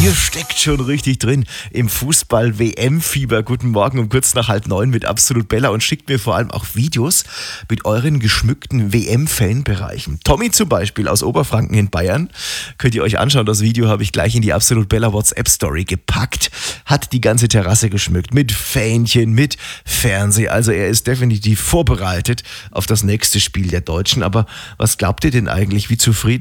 Ihr steckt schon richtig drin im Fußball-WM-Fieber. Guten Morgen um kurz nach 8:30 mit Absolut Bella und schickt mir vor allem auch Videos mit euren geschmückten WM-Fanbereichen. Tommy zum Beispiel aus Oberfranken in Bayern. Könnt ihr euch anschauen, das Video habe ich gleich in die Absolut Bella WhatsApp-Story gepackt. Hat die ganze Terrasse geschmückt mit Fähnchen, mit Fernseh. Also er ist definitiv vorbereitet auf das nächste Spiel der Deutschen. Aber was glaubt ihr denn eigentlich, wie zufrieden